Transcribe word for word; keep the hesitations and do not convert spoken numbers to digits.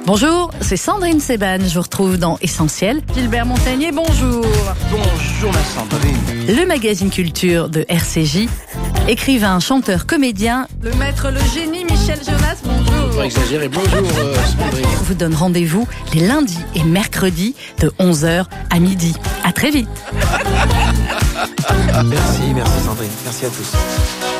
Bonjour, c'est Sandrine Seban, je vous retrouve dans Essentiel. Gilbert Montagnier, bonjour. Bonjour ma Sandrine. Le magazine culture de R C J. Écrivain, chanteur, comédien, le maître, le génie Michel Jonas, bonjour. Pas exagérer, bonjour euh, Sandrine. On vous donne rendez-vous les lundis et mercredis de onze heures à midi. À très vite. Merci, merci Sandrine, merci à tous.